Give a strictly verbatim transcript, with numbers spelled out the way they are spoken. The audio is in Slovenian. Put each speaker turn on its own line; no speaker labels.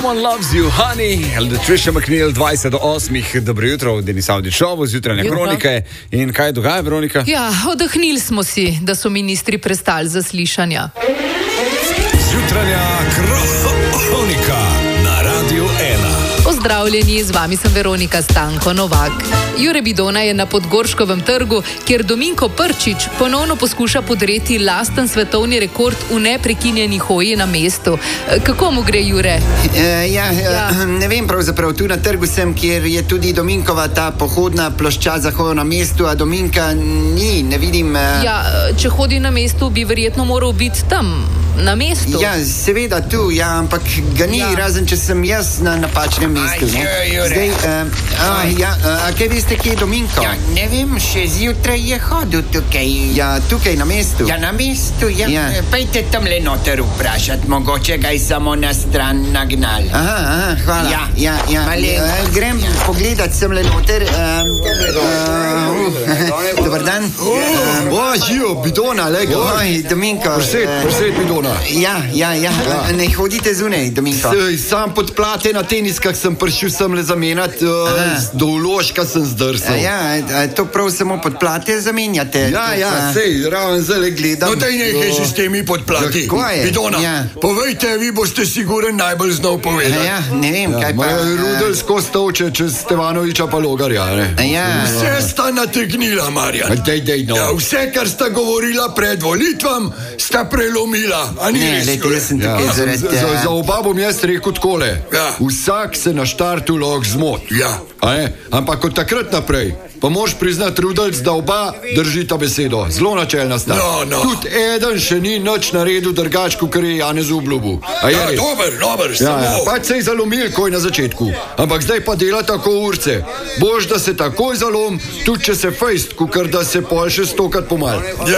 Someone Loves You, Honey, Trisha McNeil, dvajset do osmih. Dobro jutro, Denis Avdićov, zjutrajne kronike. In kaj dogaja, Veronika?
Ja, oddahnili smo si, da so ministri prestali zaslišanja.
Zjutranja kronika na Radiu ena.
Pozdravljeni, z vami sem Veronika Stanko Novak. Jure Bidona je na Podgorškovem trgu, kjer Dominko Prčič ponovno poskuša podreti lasten svetovni rekord v neprekinjeni hoji na mestu. Kako mu gre, Jure?
E, ja, ja, ne vem pravzaprav, tu na trgu sem, kjer je tudi Dominkova ta pohodna ploščad za hojo na mestu, a Dominka ni, ne vidim... Uh...
Ja, če hodi na mestu, bi verjetno moral biti tam, na mestu.
Ja, seveda tu, ja, ampak ga ni, ja. Razen če sem jaz na napačnem mestu. Ne? Zdaj, uh, a, ja, a kaj veste, kje je Dominko?
Ja, ne vem, še zjutraj je hodil tukaj.
Ja, tukaj na mestu.
Ja, na mestu, ja.
Ja.
Pejte tam le noter vprašati, mogoče ga je samo na stran nagnal.
Aha, aha, hvala.
Ja,
ja, ja.
Malen...
Uh, grem ja. pogledat sem le noter. Uh, uh, Dobar dan.
O, živo, Bidona, lega.
Oj, Dominko.
Presed, presed, Bidona.
Ja, ja, ja, ja. Ne hodite zunaj, Dominko.
Sej, sam pod plate na teniskah sem prišel sem le zamenjati, uh, do vložka sem zdrsal.
Ja, a, to prav samo pod plate zamenjate?
Ja, ja,
a...
sej, raven zdaj gledam.
No, daj nekaj že s temi podplati. Bidona,
ja.
povejte, vi boste siguren najbolj znal povedati.
Ja, ne vem,
ja,
kaj pa...
Ja, Rudelsko stavče čez Stevanoviča pa Logarja, ne?
Ja.
Vse sta nategnila, Marjan.
Dej, dej, no.
Ja, vse, kar sta govorila pred volitvam, sta prelomila. A ni
ne,
res,
lejte, jaz sem
ja,
tukaj zaradi...
Za, za, za oba bom jaz rekel takole.
Ja.
Vsak se na štartu lahko zmot.
Ja.
Ampak od takrat naprej pa moš priznati, Rudelc, da oba držita besedo. Zelo načelna sta.
No, no.
Tudi eden še ni nič naredil drugačko, kar je Janez obljubil.
Ja, dober, dober,
ja,
samo.
Ja, pač se je zalomil, ko je na začetku. Ampak zdaj pa dela tako urce. Bož, da se takoj zalom, tudi če se fejst, kukar da se pol še stokat pomal.
Ja.